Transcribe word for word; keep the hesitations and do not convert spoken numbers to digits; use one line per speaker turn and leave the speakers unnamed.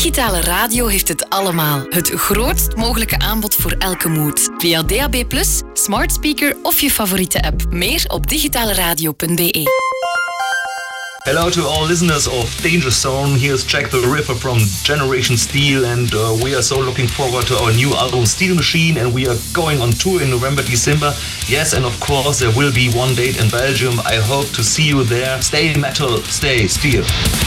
Digitale radio heeft het allemaal. Het grootst mogelijke aanbod voor elke mood. Via D A B plus, smart speaker of je favoriete app. Meer op digitaleradio punt b e.
Hello to all listeners of Danger Zone. Here's Jack the Ripper from Generation Steel, and uh, we are so looking forward to our new album Steel Machine, and we are going on tour in November, December. Yes, and of course there will be one date in Belgium. I hope to see you there. Stay metal, stay steel.